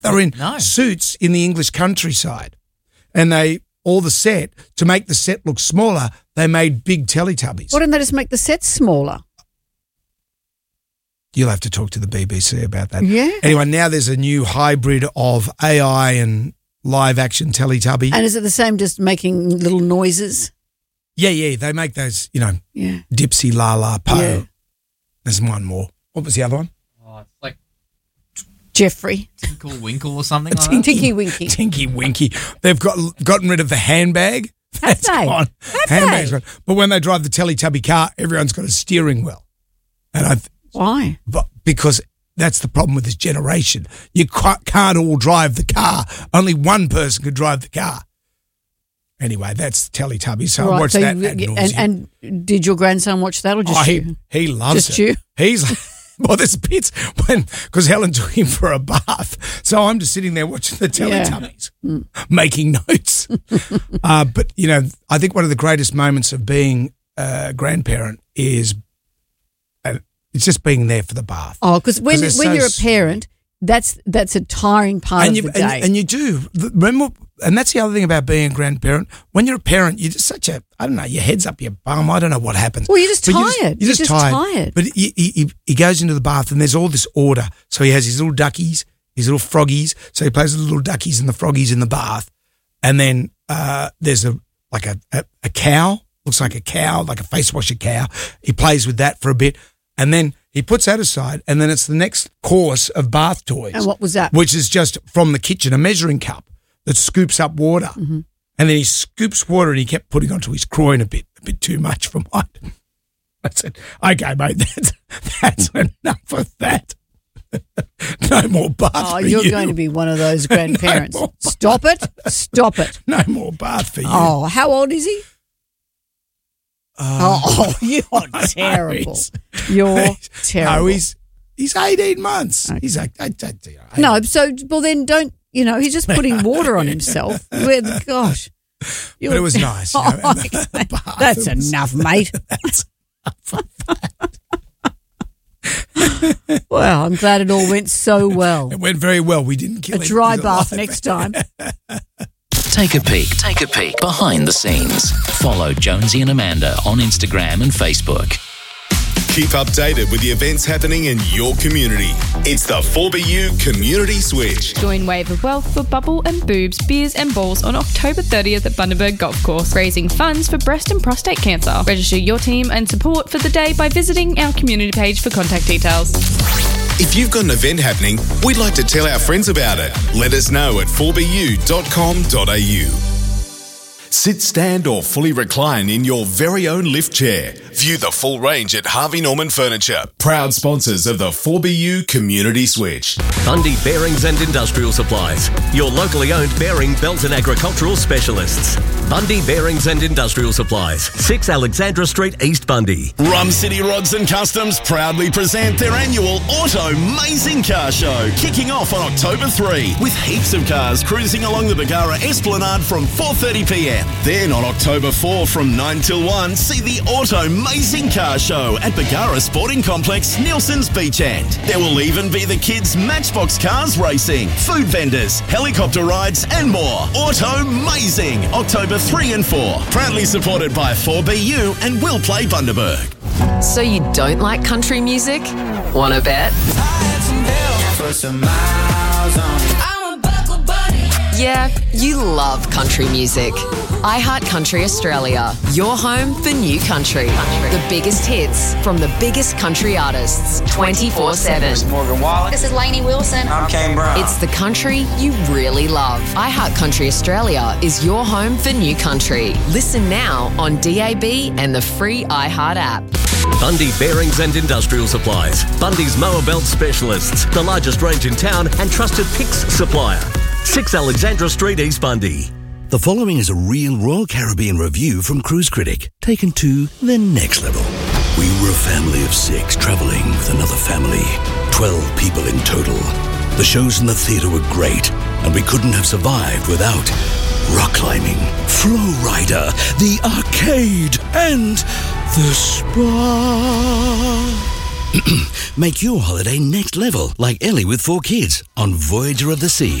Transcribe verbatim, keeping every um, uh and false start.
They were in No. suits in the English countryside. And they, all the set, to make the set look smaller, they made big Teletubbies. Why don't they just make the sets smaller? You'll have to talk to the B B C about that. Yeah. Anyway, now there's a new hybrid of A I and live action Teletubby. And is it the same, just making little noises? Yeah, yeah, they make those, you know, Yeah. Dipsy, La La, Po. Yeah. There's one more. What was the other one? Oh, it's like Jeffrey. Tinkle Winkle or something like that. Tinky Winky. Tinky Winky. They've got gotten rid of the handbag. Have That's they? gone. Have Handbag's they? gone. But when they drive the Teletubby car, everyone's got a steering wheel. And I, th- Why? but because that's the problem with this generation. You ca- can't all drive the car. Only one person could drive the car. Anyway, that's Teletubby. So I Right, watched so that. you- ad and, nauseam. and did your grandson watch that or just Oh, you? he, he loves Just it. you? He's well, there's bits when because Helen took him for a bath, so I'm just sitting there watching the Yeah. Teletubbies, making notes. uh, but you know, I think one of the greatest moments of being a grandparent is uh, it's just being there for the bath. Oh, because when 'Cause when they're you're a so parent, that's that's a tiring part and of you the day. and, and you do The- remember, and that's the other thing about being a grandparent. When you're a parent, you're just such a I don't know. Your head's up your bum. I don't know what happens. Well, you're just But tired. You're just, You're just tired. tired. But he, he, he- he goes into the bath and there's all this order. So he has his little duckies, his little froggies. So he plays with the little duckies and the froggies in the bath. And then uh, there's a like a, a, a cow. Looks like a cow, like a face washer cow. He plays with that for a bit. And then he puts that aside, and then it's the next course of bath toys. And what was that? Which is just from the kitchen, a measuring cup that scoops up water. Mm-hmm. And then he scoops water and he kept putting onto his groin a bit, a bit too much for mine. I said, okay, mate, that's, that's enough of that. No more bath Oh, for you're you. going to be one of those grandparents. more bath. Stop it. Stop it. No more bath for you. Oh, how old is he? Uh, Oh, you're terrible. he's- You're No, terrible. he's he's eighteen months. He's like, I, I, I, No, so, well, then don't, you know, he's just putting water on himself. Where, gosh. But You're- it was nice. You know, Oh, and the- the bath, That's it was- enough, mate. That's Well, I'm glad it all went so well. It went very well. We didn't kill A him. dry He's bath alive. next time. Take a peek. Take a peek behind the scenes. Follow Jonesy and Amanda on Instagram and Facebook. Keep updated with the events happening in your community. It's the four B U Community Switch. Join Wave of Wealth for bubble and boobs, beers and balls on October thirtieth at Bundaberg Golf Course, raising funds for breast and prostate cancer. Register your team and support for the day by visiting our community page for contact details. If you've got an event happening, we'd like to tell our friends about it. Let us know at four b u dot com dot a u. Sit, stand or fully recline in your very own lift chair. View the full range at Harvey Norman Furniture. Proud sponsors of the four B U Community Switch. Bundy Bearings and Industrial Supplies, your locally owned bearing, belt and agricultural specialists. Bundy Bearings and Industrial Supplies, six Alexandra Street, East Bundy. Rum City Rods and Customs proudly present their annual Auto-Mazing Car Show, kicking off on October third, with heaps of cars cruising along the Bargara Esplanade from four thirty p m. Then on October fourth from nine till one, see the Auto-Mazing Car Show at Bargara Sporting Complex, Nielsen's Beach End. There will even be the kids' Matchbox Cars racing, food vendors, helicopter rides and more. Auto-Mazing, October third and fourth. Proudly supported by four B U and Will Play Bundaberg. So you don't like country music? Wanna bet? Yeah, you love country music. iHeartCountry Australia, your home for new country. The biggest hits from the biggest country artists, twenty-four seven. Morgan Wallen. This is Lainey Wilson. I'm Kane Brown. It's the country you really love. iHeartCountry Australia is your home for new country. Listen now on D A B and the free iHeart app. Bundy Bearings and Industrial Supplies, Bundy's mower belt specialists, the largest range in town and trusted Pix supplier. six Alexandra Street, East Bundy. The following is a real Royal Caribbean review from Cruise Critic, taken to the next level. We were a family of six traveling with another family, twelve people in total. The shows in the theatre were great, and we couldn't have survived without rock climbing, Flow Rider, the arcade, and the spa. Make your holiday next level, like Ellie with four kids on Voyager of the Sea.